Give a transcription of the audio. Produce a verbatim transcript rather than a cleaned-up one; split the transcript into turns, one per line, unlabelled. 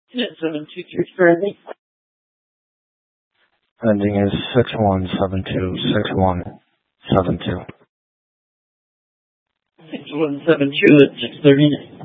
seven two three currently.
Ending is six one seven two, six one seven two.
six one seven two at six thirty-nine.